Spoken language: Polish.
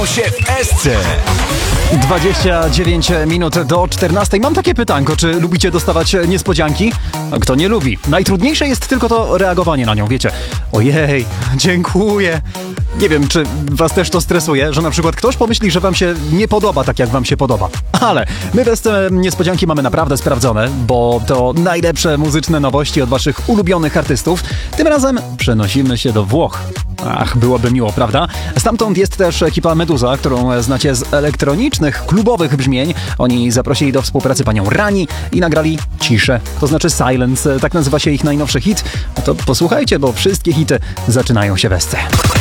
znajdują się w Esce. 29 minut do 14. Mam takie pytanko, czy lubicie dostawać niespodzianki? Kto nie lubi? Najtrudniejsze jest tylko to reagowanie na nią, wiecie. Ojej, dziękuję. Nie wiem, czy was też to stresuje, że na przykład ktoś pomyśli, że wam się nie podoba tak, jak wam się podoba. Ale my bez te niespodzianki mamy naprawdę sprawdzone, bo to najlepsze muzyczne nowości od waszych ulubionych artystów. Tym razem przenosimy się do Włoch. Ach, byłoby miło, prawda? Stamtąd jest też ekipa Meduza, którą znacie z elektronicznych, klubowych brzmień. Oni zaprosili do współpracy panią Rani i nagrali Ciszę, to znaczy Silence. Tak nazywa się ich najnowszy hit. No to posłuchajcie, bo wszystkie hity zaczynają się w Esce.